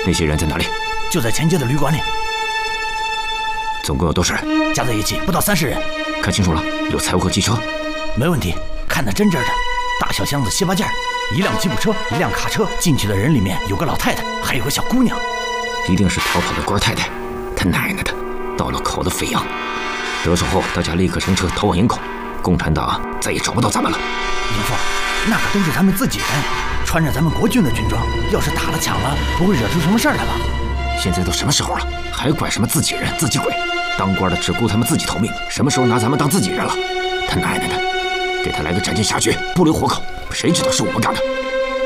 那些人在哪里？ 就在前街的旅馆里。 总共有多少人？ 加在一起不到30人。 看清楚了，有财物和机车。 没问题，看得真真的。大小箱子7、8件，1辆吉普车，1辆卡车。进去的人里面有个老太太，还有个小姑娘。 一定是逃跑的官太太，他奶奶的，到了口的肥羊。得手后，大家立刻乘车逃往营口。共产党再也找不到咱们了。 营父，那可都是他们自己人，穿着咱们国军的军装，要是打了抢了，不会惹出什么事儿来吧？ 现在都什么时候了，还管什么自己人、自己鬼？当官的只顾他们自己逃命，什么时候拿咱们当自己人了？他奶奶的，给他来个斩尽杀绝，不留活口，谁知道是我们干的？